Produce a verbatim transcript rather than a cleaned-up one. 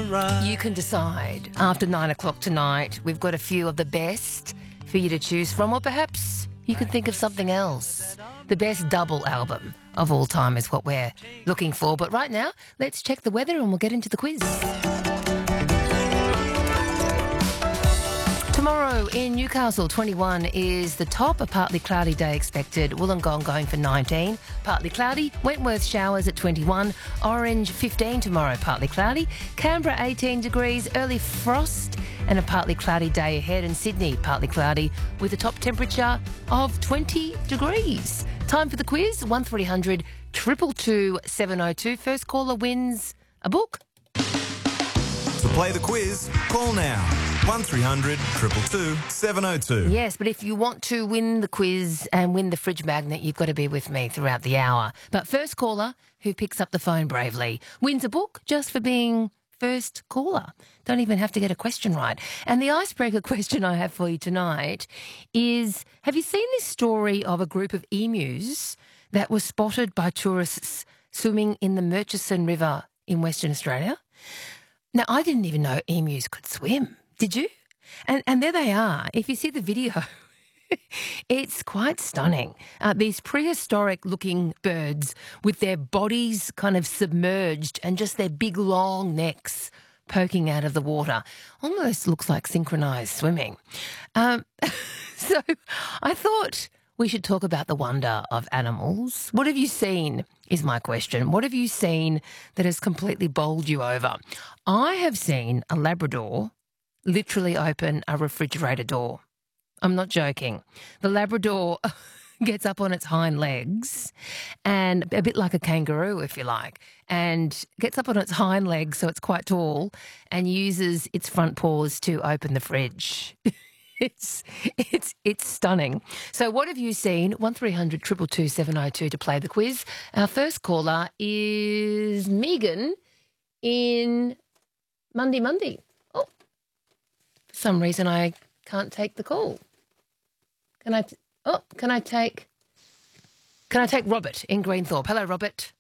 right. You can decide. After nine o'clock tonight, we've got a few of the best for you to choose from, or perhaps you could think of something else. The best double album of all time is what we're looking for. But right now, let's check the weather and we'll get into the quiz. Tomorrow in Newcastle, twenty-one is the top. A partly cloudy day expected. Wollongong going for nineteen. Partly cloudy. Wentworth showers at twenty-one. Orange, fifteen tomorrow, partly cloudy. Canberra, eighteen degrees. Early frost and a partly cloudy day ahead. And Sydney, partly cloudy with a top temperature of twenty degrees. Time for the quiz. one three hundred two two two seven oh two. First caller wins a book. To play the quiz, call now. one three hundred two two two seven oh two. Yes, but if you want to win the quiz and win the fridge magnet, you've got to be with me throughout the hour. But first caller who picks up the phone bravely wins a book just for being first caller. Don't even have to get a question right. And the icebreaker question I have for you tonight is, have you seen this story of a group of emus that were spotted by tourists swimming in the Murchison River in Western Australia? Now, I didn't even know emus could swim. Did you? And and there they are. If you see the video, it's quite stunning. Uh, these prehistoric-looking birds with their bodies kind of submerged and just their big, long necks poking out of the water. Almost looks like synchronised swimming. Um, so I thought we should talk about the wonder of animals. What have you seen is my question. What have you seen that has completely bowled you over? I have seen a Labrador literally open a refrigerator door. I'm not joking. The Labrador gets up on its hind legs and a bit like a kangaroo, if you like, and gets up on its hind legs so it's quite tall and uses its front paws to open the fridge. It's it's it's stunning. So what have you seen? one three hundred two two two seven oh two to play the quiz. Our first caller is Megan in Monday Monday. Oh, for some reason I can't take the call. Can I? T- oh, can I take? Can I take Robert in Greenthorpe? Hello, Robert.